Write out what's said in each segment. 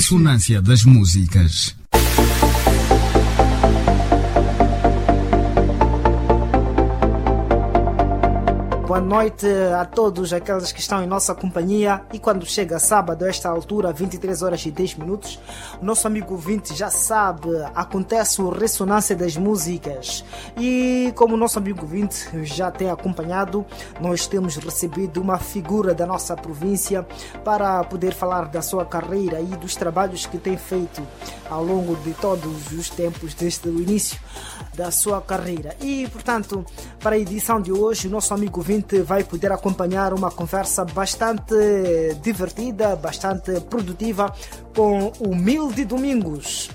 Ressonância das Músicas. Boa noite a todos aqueles que estão em nossa companhia. E quando chega sábado, a esta altura, 23 horas e 10 minutos, o nosso amigo ouvinte já sabe, acontece o Ressonância das Músicas. E como o nosso amigo ouvinte já tem acompanhado, nós temos recebido uma figura da nossa província para poder falar da sua carreira e dos trabalhos que tem feito ao longo de todos os tempos, desde o início da sua carreira. E, portanto, para a edição de hoje, o nosso amigo ouvinte vai poder acompanhar uma conversa bastante divertida, bastante produtiva com o Humilde Domingos.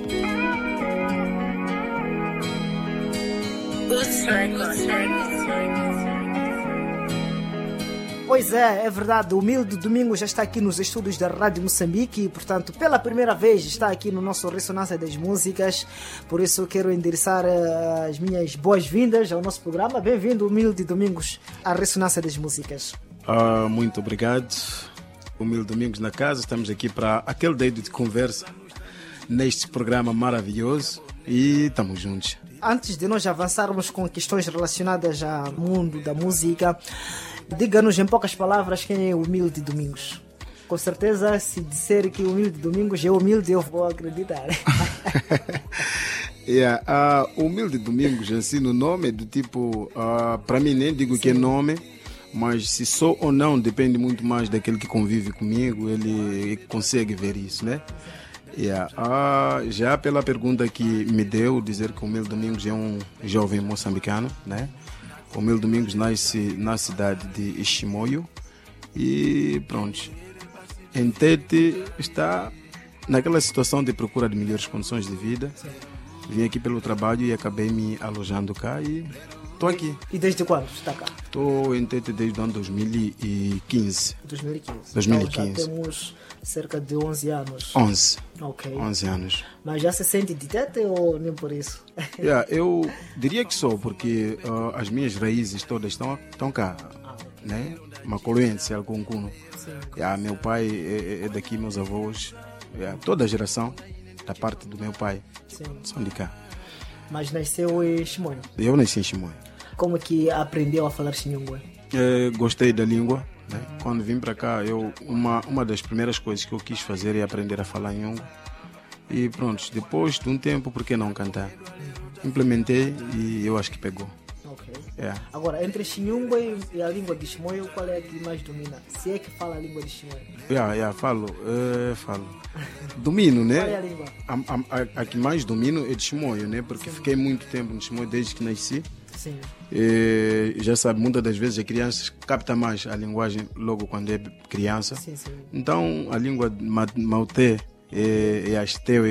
Pois é verdade, o Humilde Domingos já está aqui nos estúdios da Rádio Moçambique e, portanto, pela primeira vez está aqui no nosso Ressonância das Músicas. Por isso eu quero endereçar as minhas boas-vindas ao nosso programa. Bem-vindo, Humilde Domingos, à Ressonância das Músicas. Muito obrigado. Humilde Domingos na casa, estamos aqui para aquele dedo de conversa neste programa maravilhoso e estamos juntos. Antes de nós avançarmos com questões relacionadas ao mundo da música, diga-nos em poucas palavras quem é o Humilde Domingos. Com certeza, se disser que o Humilde Domingos é humilde, eu vou acreditar. O Humilde Domingos, assim, no nome é do tipo, para mim nem digo que é nome, mas se sou ou não depende muito mais daquele que convive comigo, ele consegue ver isso, né? Já pela pergunta que me deu, dizer que o Humilde Domingos é um jovem moçambicano, né? O Humilde Domingos nasce na cidade de Chimoio e pronto. Em Tete está naquela situação de procura de melhores condições de vida. Vim aqui pelo trabalho e acabei me alojando cá e estou aqui. E desde quando está cá? Estou em Tete desde o ano 2015. 2015. Então já temos cerca de 11 anos. 11. Ok. 11 anos. Mas já se sente de Tete ou nem por isso? Eu diria que sou, porque as minhas raízes todas estão cá, né? Macoloense, Algoncuno. Meu pai é daqui, meus avós, toda a geração da parte do meu pai são de cá. Mas nasceu em Chimoio? Eu nasci em Chimoio. Como é que aprendeu a falar Xinhungue? Gostei da língua. Né? Quando vim para cá, uma das primeiras coisas que eu quis fazer é aprender a falar Nhungu. E pronto, depois de um tempo, por que não cantar? Implementei e eu acho que pegou. Ok. Agora, entre Xinhungue e a língua de Chimoio, qual é a que mais domina? Se é que fala a língua de Chimoio? Falo. Domino, né? Qual é a língua? A que mais domino é de Chimoio, né? Porque fiquei muito tempo no Chimoio desde que nasci. Sim. Já sabe, muitas das vezes a criança capta mais a linguagem logo quando é criança. Sim. Então a língua Mauté e Asteu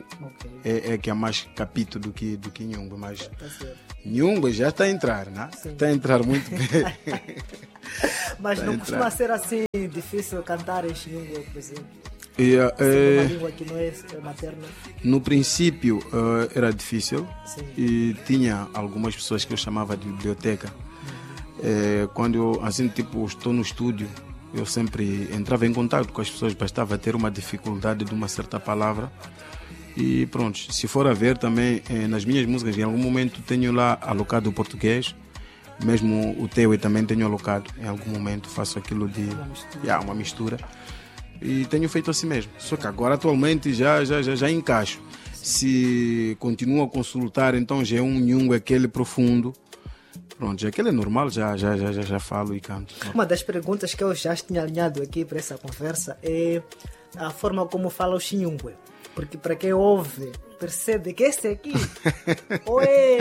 é que é mais capito do que Nhungu, mas Nhungu já está a entrar, né? Está a entrar muito bem. Mas não costuma ser assim difícil cantar em Nhungu, por exemplo? Uma língua que não é materna. No princípio era difícil. E tinha algumas pessoas que eu chamava de biblioteca. Quando eu estou no estúdio, eu sempre entrava em contato com as pessoas, bastava ter uma dificuldade de uma certa palavra e pronto. Se for a ver também nas minhas músicas, em algum momento tenho lá alocado o português, mesmo o teu também tenho alocado, em algum momento faço aquilo de uma mistura. E tenho feito assim mesmo. Só que agora atualmente já encaixo. Se continuo a consultar, então já é um Nhungu, aquele profundo. Pronto, aquele é normal, já falo e canto. Uma das perguntas que eu já tinha alinhado aqui para essa conversa é a forma como fala o Xinhungue. Porque para quem ouve, percebe que esse aqui ou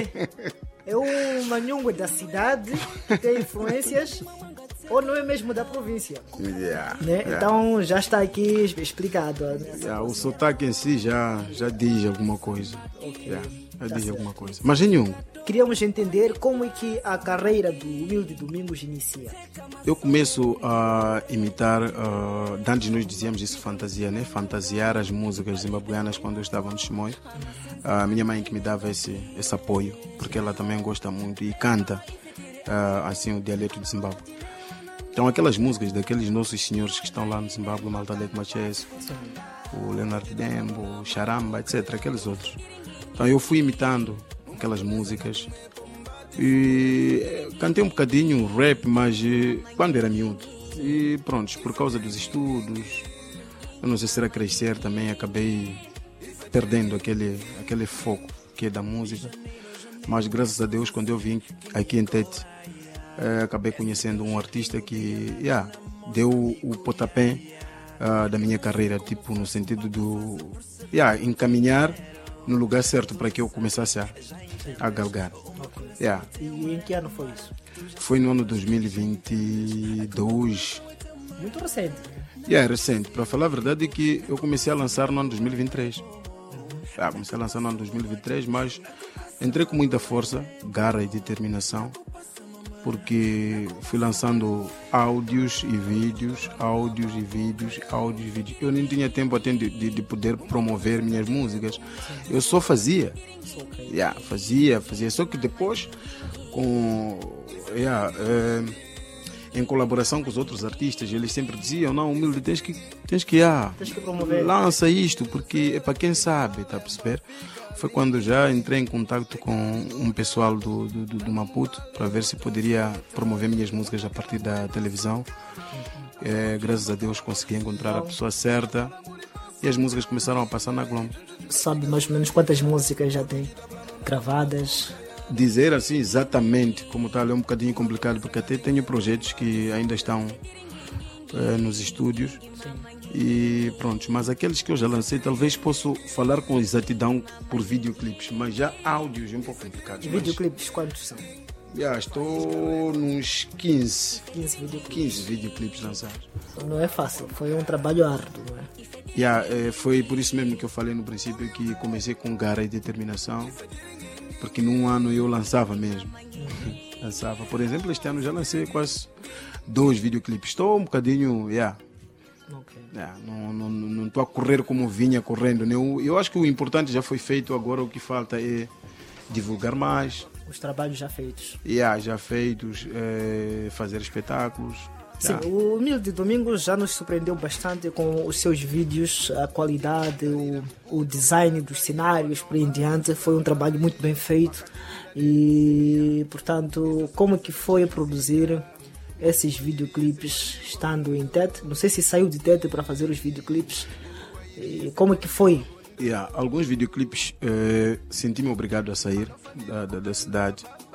é uma Nhungue da cidade, que tem influências, ou não é mesmo da província. Né? Então já está aqui explicado. O sotaque em si já diz alguma coisa. Diz alguma coisa. Mas em Nhungu. Queríamos entender como é que a carreira do Humilde Domingos inicia. Eu começo a imitar, antes nós dizíamos isso, fantasia, né? Fantasiar as músicas zimbabuianas quando eu estava no Chimoio. A minha mãe que me dava esse apoio, porque ela também gosta muito e canta assim o dialeto de Zimbábue. Então aquelas músicas daqueles nossos senhores que estão lá no Zimbábue, Maltadek Macheso, o Leonard Dembo, o Charamba, etc. Aqueles outros. Então eu fui imitando aquelas músicas e cantei um bocadinho rap, mas quando era miúdo. E pronto, por causa dos estudos, eu não sei se era crescer também, acabei perdendo aquele foco que é da música. Mas graças a Deus, quando eu vim aqui em Tete, acabei conhecendo um artista que deu o pontapé da minha carreira, tipo, no sentido do encaminhar no lugar certo para que eu começasse a galgar. E em que ano foi isso? Foi no ano 2022. Muito recente. Recente. Para falar a verdade é que eu comecei a lançar no ano 2023. Comecei a lançar no ano 2023, mas entrei com muita força, garra e determinação, porque fui lançando áudios e vídeos. Eu nem tinha tempo até de poder promover minhas músicas. Eu só fazia. Fazia. Só que depois, em colaboração com os outros artistas, eles sempre diziam: não, Humilde, tens que promover. Lança isto, porque é para quem sabe, tá a perceber? Foi quando já entrei em contato com um pessoal do Maputo para ver se poderia promover minhas músicas a partir da televisão. Graças a Deus consegui encontrar a pessoa certa e as músicas começaram a passar na Globo. Sabe mais ou menos quantas músicas já tem gravadas? Dizer assim exatamente como tal é um bocadinho complicado, porque até tenho projetos que ainda estão nos estúdios. Sim. E pronto, mas aqueles que eu já lancei, talvez posso falar com exatidão por videoclipes, mas já áudios é um pouco complicado. Videoclipes quantos são? Estou nos 15 videoclipes lançados. Não é fácil, foi um trabalho árduo, não é? Foi por isso mesmo que eu falei no princípio que comecei com garra e determinação, porque num ano eu lançava mesmo. Lançava, por exemplo, este ano já lancei quase 2 videoclipes. Estou um bocadinho, não estou a correr como vinha correndo. Eu acho que o importante já foi feito, agora o que falta é divulgar mais. Os trabalhos já feitos. Já feitos, fazer espetáculos. Sim, o Humilde Domingos já nos surpreendeu bastante com os seus vídeos, a qualidade, o design dos cenários por aí em diante. Foi um trabalho muito bem feito e, portanto, como que foi produzir esses videoclipes estando em Tete? Não sei se saiu de Tete para fazer os videoclipes. E como que foi? Alguns videoclipes senti-me obrigado a sair da cidade